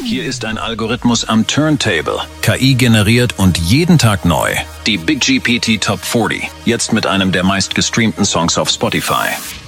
Hier ist ein Algorithmus am Turntable, KI generiert und jeden Tag neu. Die Big GPT Top 40, jetzt mit einem der meistgestreamten Songs auf Spotify.